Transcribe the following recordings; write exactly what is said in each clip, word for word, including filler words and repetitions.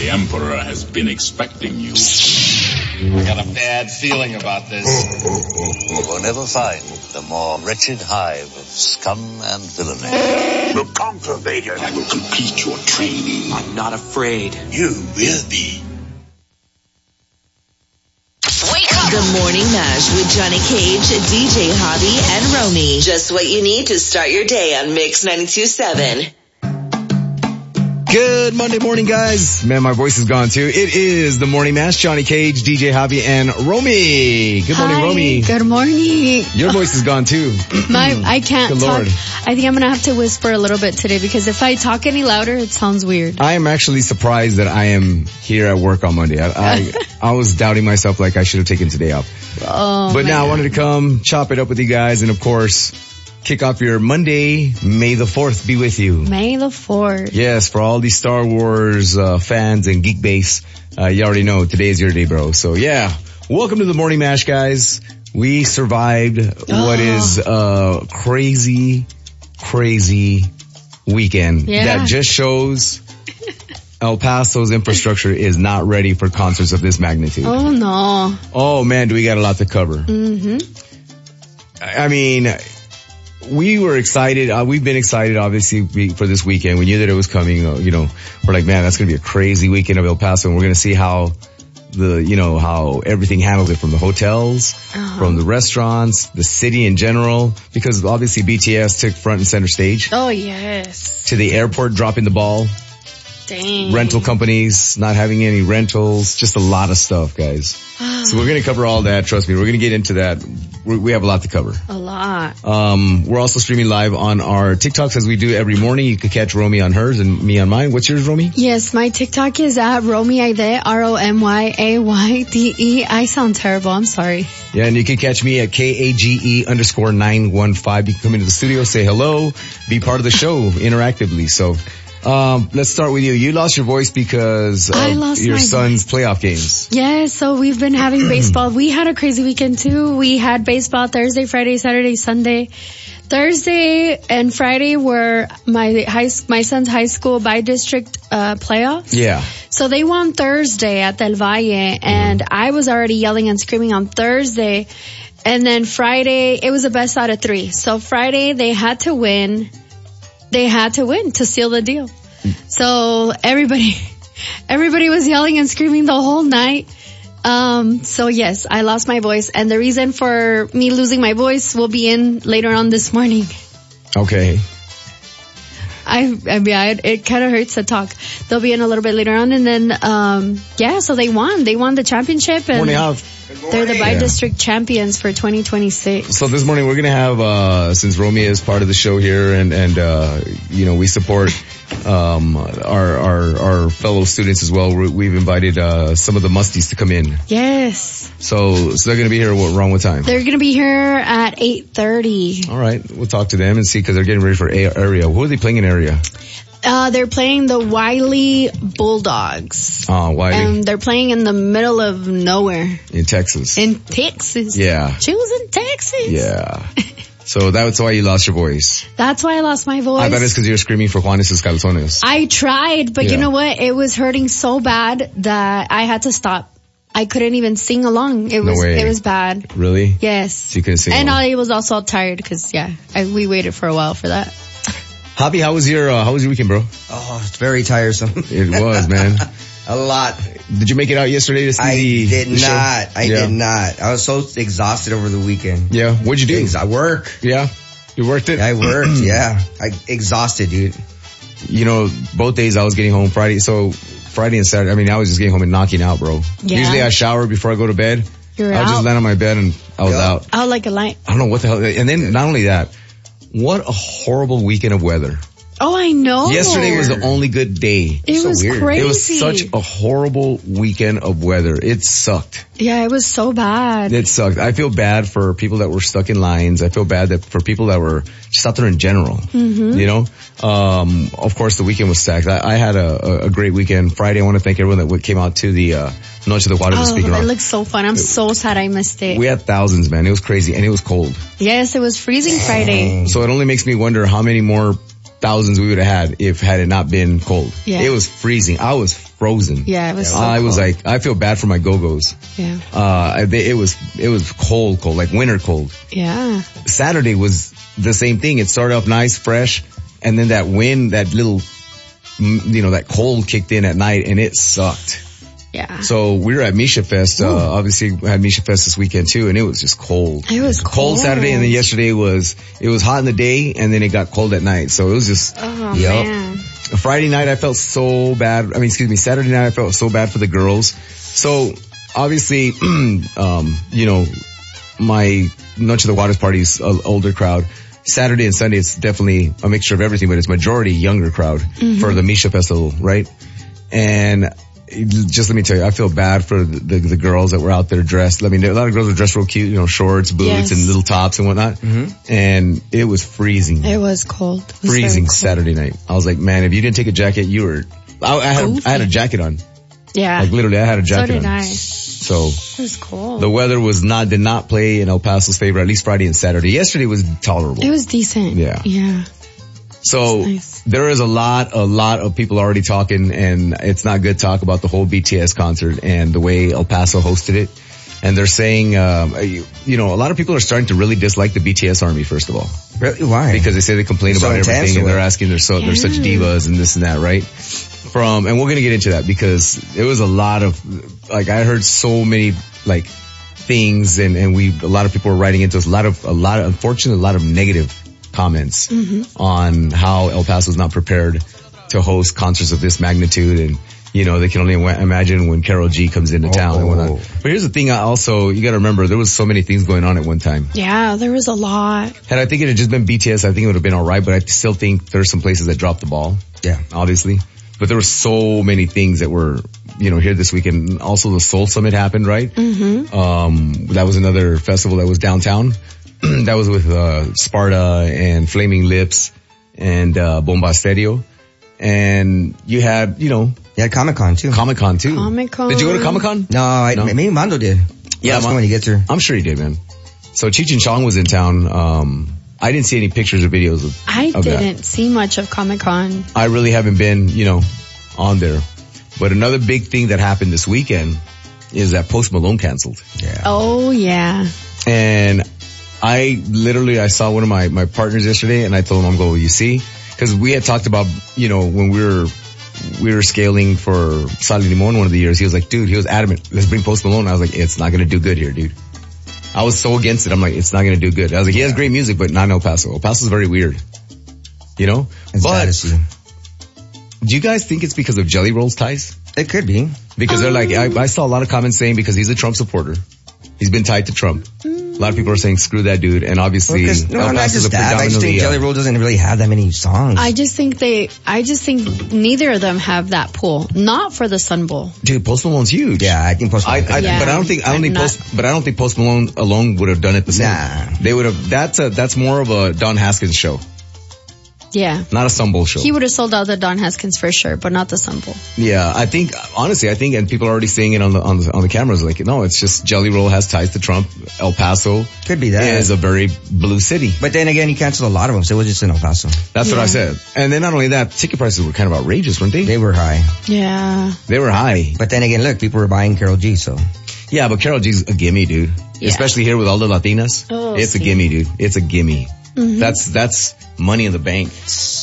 The Emperor has been expecting you. I got a bad feeling about this. You will never find the more wretched hive of scum and villainy. The Conquer Vader. I will complete your training. I'm not afraid. You will be. Wake up! The Morning Mash with Johnny Cage, D J Hobby, and Romy. Just what you need to start your day on Mix ninety-two point seven. Good Monday morning, guys. Man, my voice is gone too. It is the Morning Mash, Johnny Cage, D J Hobby, and Romy. Good morning, Hi, Romy. Good morning. Your voice is gone too. My, I can't Good talk. Lord. I think I'm going to have to whisper a little bit today because if I talk any louder, it sounds weird. I am actually surprised that I am here at work on Monday. I, I, I was doubting myself like I should have taken today off. Oh, but now God. I wanted to come chop it up with you guys and of course, kick off your Monday. May the fourth be with you. May the fourth. Yes, for all these Star Wars uh, fans and Geek Base, uh, you already know today is your day, bro. So yeah, welcome to the Morning Mash, guys. We survived oh. what is a crazy, crazy weekend Yeah. that just shows El Paso's infrastructure is not ready for concerts of this magnitude. Oh, no. Oh man, do we got a lot to cover. Mm-hmm. I mean, we were excited. Uh, we've been excited, obviously, we, for this weekend. We knew that it was coming. Uh, you know, we're like, man, that's going to be a crazy weekend of El Paso, and we're going to see how the, you know, how everything handles it from the hotels, uh-huh. from the restaurants, the city in general, because obviously B T S took front and center stage. Oh, yes. To the airport, dropping the ball. Dang. Rental companies not having any rentals, just a lot of stuff, guys. So we're going to cover all that. Trust me, we're going to get into that. We're, we have a lot to cover. A lot. Um, we're also streaming live on our TikToks as we do every morning. You could catch Romy on hers and me on mine. What's yours, Romy? Yes, my TikTok is at Romy Aide, R O M Y A Y D E. I sound terrible. I'm sorry. Yeah, and you can catch me at K A G E underscore nine one five. You can come into the studio, say hello, be part of the show interactively. So, Um, let's start with you. You lost your voice because of I lost your my son's voice. playoff games. Yeah, so we've been having baseball. We had a crazy weekend too. We had baseball Thursday, Friday, Saturday, Sunday. Thursday and Friday were my high, my son's high school bi-district, uh, playoffs. Yeah. So they won Thursday at Del Valle, and I was already yelling and screaming on Thursday. And then Friday, it was the best out of three. So Friday, they had to win. They had to win to seal the deal. So everybody, everybody was yelling and screaming the whole night. Um, so yes, I lost my voice, and the reason for me losing my voice will be in later on this morning. Okay. I, I mean, I, it kind of hurts to talk. They'll be in a little bit later on, and then, um, yeah, so they won. They won the championship, and they're the bi-district yeah. champions for twenty twenty-six. So this morning we're gonna have, uh, since Romy is part of the show here, and and uh, you know we support um our our our fellow students as well. We've invited uh some of the musties to come in. Yes. So so they're gonna be here what, around what time? They're gonna be here at eight thirty. All right, we'll talk to them and see because they're getting ready for a- area. Who are they playing in area? Uh, they're playing the Wiley Bulldogs. Oh, Wiley. And they're playing in the middle of nowhere. In Texas. In Texas. Yeah. Choosing Texas. Yeah. So that's why you lost your voice. That's why I lost my voice. I bet it's because you were screaming for Juanes' Calzones. I tried, but yeah. you know what? It was hurting so bad that I had to stop. I couldn't even sing along. It was, no way. It was bad. Really? Yes. So you couldn't sing And along. I was also tired because, yeah, I, we waited for a while for that. Hobby, how was your, uh, how was your weekend, bro? Oh, it's very tiresome. It was, man. A lot. Did you make it out yesterday to see I the did the show? not. I yeah. did not. I was so exhausted over the weekend. Yeah. What'd you do? Ex- I work. Yeah. You worked it? I worked, yeah. I exhausted, dude. You know, both days I was getting home Friday. So Friday and Saturday, I mean, I was just getting home and knocking out, bro. Yeah. Usually I shower before I go to bed. You're I out. just land on my bed and I was Yep. out. Out like a light. I don't know what the hell. And then not only that, what a horrible weekend of weather. Oh, I know. Yesterday was the only good day. It So was weird. crazy. It was such a horrible weekend of weather. It sucked. Yeah, it was so bad. It sucked. I feel bad for people that were stuck in lines. I feel bad that for people that were just out there in general. Mm-hmm. You know, um, of course the weekend was stacked. I, I had a, a great weekend. Friday, I want to thank everyone that came out to the uh, Noche de Juarez. Oh, it looks so fun. I'm so sad I missed it. We had thousands, man. It was crazy, and it was cold. Yes, it was freezing Friday. So it only makes me wonder how many more thousands we would have had if had it not been cold. Yeah. It was freezing. I was frozen. Yeah, it was so I was cold. like, I feel bad for my go-go's. Yeah. Uh, they, it was, it was cold, cold, like winter cold. Yeah. Saturday was the same thing. It started off nice, fresh, and then that wind, that little, mm, you know, that cold kicked in at night, and it sucked. Yeah. So we were at Misha Fest. Uh, obviously we had Misha Fest this weekend too, and it was just cold. It was cold. Cold Saturday, and then yesterday was, it was hot in the day, and then it got cold at night. So it was just, Oh, yup. man. Friday night I felt so bad. I mean, excuse me, Saturday night I felt so bad for the girls. So obviously, um, you know, my Noche de Juarez party's an older crowd. Saturday and Sunday it's definitely a mixture of everything, but it's majority younger crowd Mm-hmm. for the Misha Festival, right? And just let me tell you, I feel bad for the, the, the girls that were out there dressed. I mean, a lot of girls were dressed real cute, you know, shorts, boots, Yes. and little tops and whatnot. Mm-hmm. And it was freezing. It was cold. It was freezing very cold. Saturday night. I was like, man, if you didn't take a jacket, you were, I, I had, a, I had a jacket on. Yeah. Like literally, I had a So jacket did on. I. So It was cold. the weather was not, did not play in El Paso's favor, at least Friday and Saturday. Yesterday was tolerable. It was decent. Yeah. Yeah. So nice. there is a lot, a lot of people already talking, and it's not good talk about the whole B T S concert and the way El Paso hosted it. And they're saying, um, you, you know, a lot of people are starting to really dislike the B T S army, first of all. Really? Why? Because they say they complain So about intense, everything, and or they're what? asking they're so they're such Yeah. divas and this and that, right? From and we're gonna get into that because it was a lot of like I heard so many like things, and and we a lot of people were writing into us a lot of a lot of unfortunately a lot of negative comments Mm-hmm. on how El Paso is not prepared to host concerts of this magnitude, and you know they can only wa- imagine when Karol G comes into town and whatnot. But here's the thing, I also you got to remember there was so many things going on at one time. Yeah, there was a lot. Had I think it had just been B T S, I think it would have been all right. But I still think there's some places that dropped the ball. Yeah. Obviously. But there were so many things that were, you know, here this weekend. Also the Soul Summit happened, right? Mm-hmm. Um, that was another festival that was downtown. That was with, uh, Sparta and Flaming Lips and, uh, Bombasterio. And you had, you know, You had Comic Con too. Comic Con too. Comic-Con. Did you go to Comic Con? no, I, No. maybe Mando did. Yeah, Ask Ma- him when he gets here. I'm sure he did, man. So Cheech and Chong was in town. Um, I didn't see any pictures or videos of, I of that. didn't see much of Comic-Con. I really haven't been, you know, on there. But another big thing that happened this weekend is that Post Malone canceled. Yeah. Oh, yeah. And I literally, I saw one of my, my partners yesterday and I told him, I'm going, you see? Cause we had talked about, you know, when we were, we were scaling for Sal y Limon one of the years, he was like, dude, he was adamant, let's bring Post Malone. I was like, it's not going to do good here, dude. I was so against it. I'm like, it's not going to do good. I was like, he has great music, but not in El Paso. El Paso's very weird. You know? It's but sad to see. do you guys think it's because of Jelly Roll's ties? It could be. Because they're like, I, I saw a lot of comments saying because he's a Trump supporter. He's been tied to Trump. A lot of people are saying screw that dude, and obviously Because, no, El not Paso's just a that. I just think predominantly, uh, Jelly Roll doesn't really have that many songs. I just think they, I just think neither of them have that pull. Not for the Sun Bowl. dude, Post Malone's huge. yeah, I think Post I, Malone. I, Yeah, but I don't think I don't I'm think not- Post, but I don't think Post Malone alone would have done it the same. Nah. They would have. That's a that's more of a Don Haskins show, Yeah. not a Sun Bowl show. He would have sold out the Don Haskins for sure, but not the Sun Bowl. Yeah, I think honestly, I think, and people are already saying it on the on the on the cameras. Like, no, it's just Jelly Roll has ties to Trump. El Paso Could be that. is a very blue city. But then again, he canceled a lot of them, so it was just in El Paso. That's what Yeah. I said. And then not only that, ticket prices were kind of outrageous, weren't they? They were high. Yeah. They were high. But then again, look, people were buying Karol G, so. Yeah, but Karol G's a gimme, dude. Yeah. Especially here with all the Latinas. Oh, it's a see. gimme, dude. It's a gimme. Mm-hmm. That's, that's money in the bank.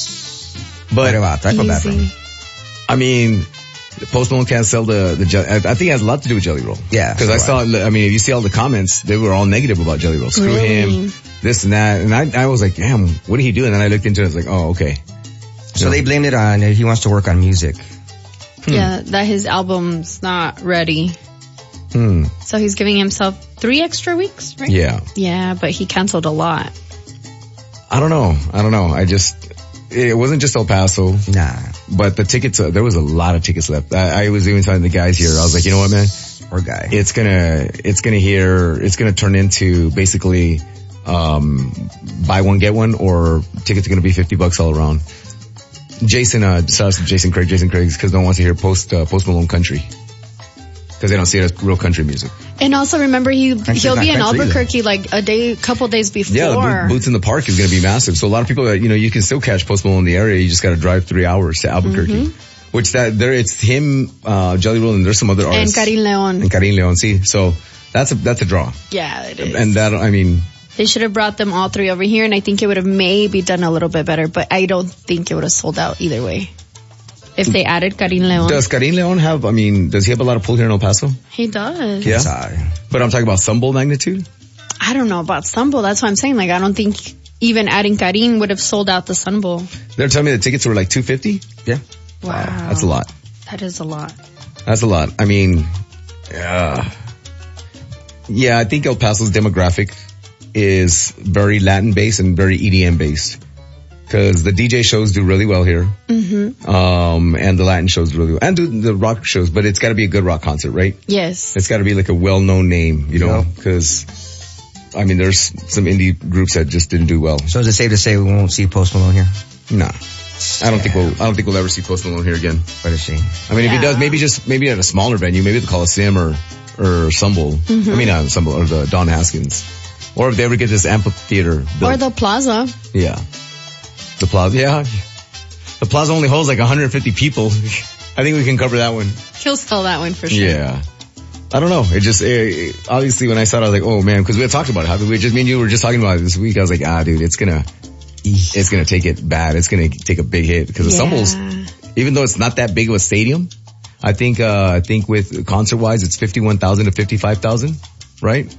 What But, about? I feel bad for him. Easy. I mean, Post Malone can't sell the, the, Jelly- I I think it has a lot to do with Jelly Roll. Yeah, Cause so I do saw, I mean, if you see all the comments, they were all negative about Jelly Roll. Screw Really? him, this and that. And I, I was like, damn, what did he do? And then I looked into it, I was like, oh, okay. So No. they blamed it on, uh, he wants to work on music. Yeah, that his album's not ready. Hmm. So he's giving himself three extra weeks, right? Yeah. Yeah, but he canceled a lot. I don't know. I don't know. I just, it wasn't just El Paso. Nah. But the tickets, uh, there was a lot of tickets left. I, I was even telling the guys here, I was like, you know what, man? Poor guy. It's gonna, it's gonna hear, it's gonna turn into basically, um, buy one, get one, or tickets are gonna be fifty bucks all around. Jason, uh, shout out to Jason Craig, Jason Craig's, cause no one wants to hear post, uh, Post Malone country. Because they don't see it as real country music. And also remember, he Country's he'll not be in country Albuquerque like a day, couple days before. Yeah, the Bo- Boots in the Park is going to be massive. So a lot of people, that, you know, you can still catch Post Malone in the area. You just got to drive three hours to Albuquerque. Mm-hmm. Which that there, it's him, uh, Jelly Roll, and there's some other and artists. Karin Leon. And Karin Leon, see. So that's a that's a draw. Yeah, it is. And that, I mean, they should have brought them all three over here, and I think it would have maybe done a little bit better, but I don't think it would have sold out either way. If they added Karin Leon. does Karin Leon have? I mean, does he have a lot of pull here in El Paso? He does. Yeah. Sorry. But I'm talking about Stumble magnitude. I don't know about Sunbowl. That's what I'm saying. Like, I don't think even adding Karin would have sold out the Sunbowl. They're telling me the tickets were like two fifty. Yeah. Wow. That's a lot. That is a lot. That's a lot. I mean, yeah, yeah. I think El Paso's demographic is very Latin based and very E D M based. Because the D J shows do really well here. Mm-hmm. Um, and the Latin shows do really well. And do the rock shows, but it's gotta be a good rock concert, right? Yes. It's gotta be like a well-known name, you know? Yeah. Because, I mean, there's some indie groups that just didn't do well. So is it safe to say we won't see Post Malone here? Nah. I don't think we'll, I don't think we'll ever see Post Malone here again. What a shame. I mean, if Yeah. he does, maybe just, maybe at a smaller venue, maybe the Coliseum or, or Stumble. Mm-hmm. I mean, not Stumble, or the Don Haskins. Or if they ever get this amphitheater built. Or the Plaza. Yeah. The Plaza, yeah. The Plaza only holds like one hundred fifty people. I think we can cover that one. He'll sell that one for sure. Yeah. I don't know. It just, it, obviously when I saw it, I was like, oh man, cause we had talked about it. How we just, me and you were just talking about it this week. I was like, ah dude, it's gonna, it's gonna take it bad. It's gonna take a big hit because the Yeah. Stumbles, even though it's not that big of a stadium, I think, uh, I think with concert wise, it's fifty-one thousand to fifty-five thousand, right?